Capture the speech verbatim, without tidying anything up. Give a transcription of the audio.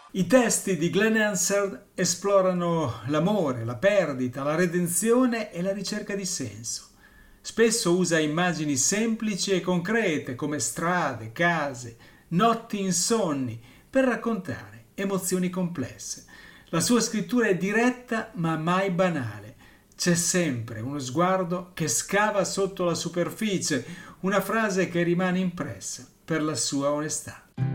I testi di Glenn Hansard esplorano l'amore, la perdita, la redenzione e la ricerca di senso. Spesso usa immagini semplici e concrete come strade, case, notti insonni per raccontare emozioni complesse. La sua scrittura è diretta ma mai banale. C'è sempre uno sguardo che scava sotto la superficie, una frase che rimane impressa per la sua onestà.